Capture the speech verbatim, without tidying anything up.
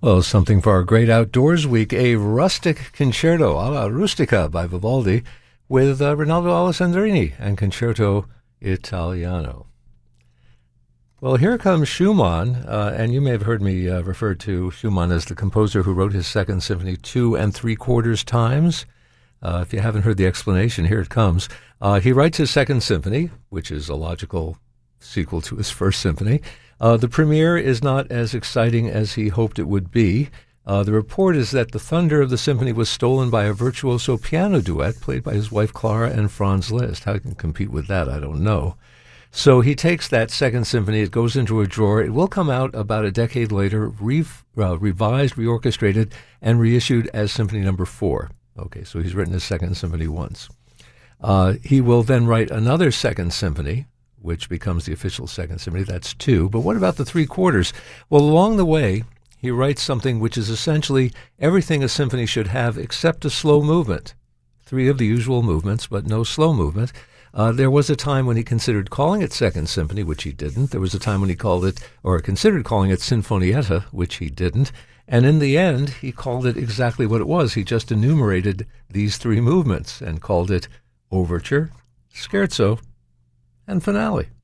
Well, something for our great outdoors week, a rustic concerto alla rustica by Vivaldi with uh, Rinaldo Alessandrini and Concerto Italiano. Well, here comes Schumann, uh, and you may have heard me uh, refer to Schumann as the composer who wrote his Second Symphony two and three quarters times. Uh, if you haven't heard the explanation, here it comes. Uh, he writes his Second Symphony, which is a logical sequel to his First Symphony. Uh, the premiere is not as exciting as he hoped it would be. Uh, the report is that the thunder of the symphony was stolen by a virtuoso piano duet played by his wife Clara and Franz Liszt. How he can compete with that, I don't know. So he takes that Second Symphony, it goes into a drawer. It will come out about a decade later, re- uh, revised, reorchestrated, and reissued as Symphony Number Four. Okay, so he's written his Second Symphony once. Uh, he will then write another Second Symphony, which becomes the official Second Symphony. That's two. But what about the three quarters? Well, along the way, he writes something which is essentially everything a symphony should have except a slow movement. Three of the usual movements, but no slow movement. Uh, there was a time when he considered calling it Second Symphony, which he didn't. There was a time when he called it, or considered calling it Sinfonietta, which he didn't. And in the end, he called it exactly what it was. He just enumerated these three movements and called it Overture, Scherzo, and Finale.